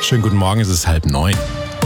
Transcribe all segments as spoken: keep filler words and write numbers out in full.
Schönen guten Morgen, es ist halb neun.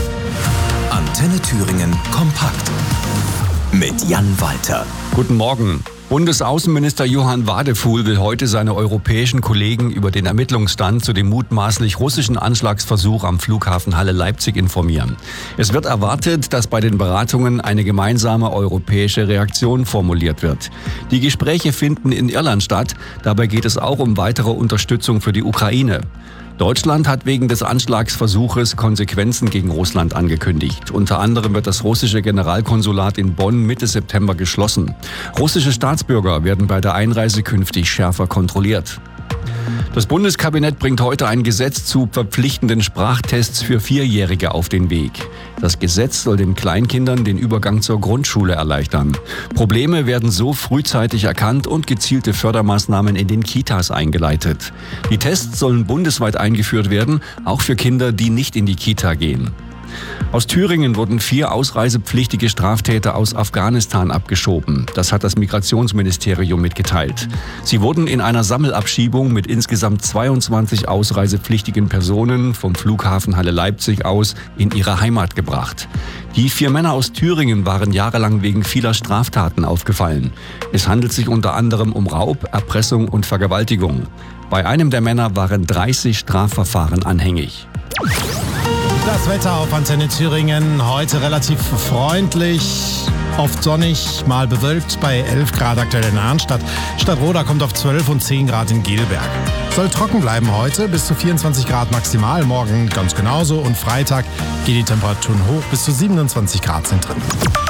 Antenne Thüringen kompakt mit Jan Walter. Guten Morgen. Bundesaußenminister Johann Wadefuhl will heute seine europäischen Kollegen über den Ermittlungsstand zu dem mutmaßlich russischen Anschlagsversuch am Flughafen Halle-Leipzig informieren. Es wird erwartet, dass bei den Beratungen eine gemeinsame europäische Reaktion formuliert wird. Die Gespräche finden in Irland statt. Dabei geht es auch um weitere Unterstützung für die Ukraine. Deutschland hat wegen des Anschlagsversuches Konsequenzen gegen Russland angekündigt. Unter anderem wird das russische Generalkonsulat in Bonn Mitte September geschlossen. Russische Staatsbürger werden bei der Einreise künftig schärfer kontrolliert. Das Bundeskabinett bringt heute ein Gesetz zu verpflichtenden Sprachtests für Vierjährige auf den Weg. Das Gesetz soll den Kleinkindern den Übergang zur Grundschule erleichtern. Probleme werden so frühzeitig erkannt und gezielte Fördermaßnahmen in den Kitas eingeleitet. Die Tests sollen bundesweit eingeführt werden, auch für Kinder, die nicht in die Kita gehen. Aus Thüringen wurden vier ausreisepflichtige Straftäter aus Afghanistan abgeschoben. Das hat das Migrationsministerium mitgeteilt. Sie wurden in einer Sammelabschiebung mit insgesamt zweiundzwanzig ausreisepflichtigen Personen vom Flughafen Halle-Leipzig aus in ihre Heimat gebracht. Die vier Männer aus Thüringen waren jahrelang wegen vieler Straftaten aufgefallen. Es handelt sich unter anderem um Raub, Erpressung und Vergewaltigung. Bei einem der Männer waren dreißig Strafverfahren anhängig. Das Wetter auf Antenne Thüringen heute relativ freundlich, oft sonnig, mal bewölkt bei elf Grad aktuell in Arnstadt. Stadtroda kommt auf zwölf und zehn Grad in Gelberg. Soll trocken bleiben heute, bis zu vierundzwanzig Grad maximal, morgen ganz genauso und Freitag gehen die Temperaturen hoch, bis zu siebenundzwanzig Grad sind drin.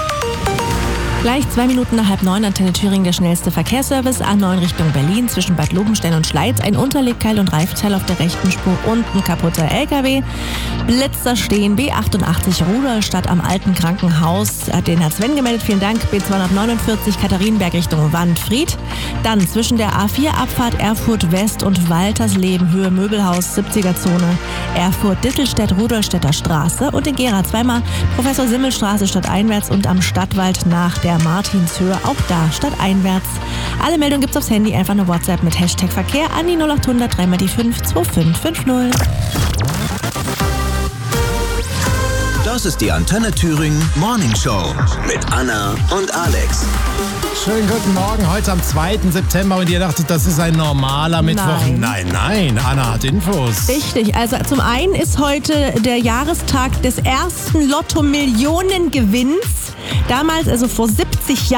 Gleich zwei Minuten nach halb neun, Antenne Thüringen, der schnellste Verkehrsservice. A neun Richtung Berlin, zwischen Bad Lobenstein und Schleiz. Ein Unterlegkeil und Reifteil auf der rechten Spur und ein kaputter L K W. Blitzer stehen, B achtundachtzig Rudolstadt am alten Krankenhaus. Hat den Herr Sven gemeldet, vielen Dank. B zweihundertneunundvierzig Katharinenberg Richtung Wandfried. Dann zwischen der A vier Abfahrt Erfurt West und Waltersleben, Höhe Möbelhaus, siebziger Zone. Erfurt Dittelstedt, Rudolstädter Straße. Und in Gera zweimal Professor Simmel Straße stadteinwärts und am Stadtwald nach der Martinshöhe, auch da stadteinwärts. Alle Meldungen gibt's aufs Handy, einfach eine WhatsApp mit Hashtag Verkehr an die null acht hundert drei mal die fünf zwei fünf fünf null. Das ist die Antenne Thüringen Morning Show mit Anna und Alex. Schönen guten Morgen, heute am zweiten September und ihr dachtet, das ist ein normaler Mittwoch. Nein. Nein, nein, Anna hat Infos. Richtig, also zum einen ist heute der Jahrestag des ersten Lotto-Millionengewinns. Damals, also vor siebzig Jahren.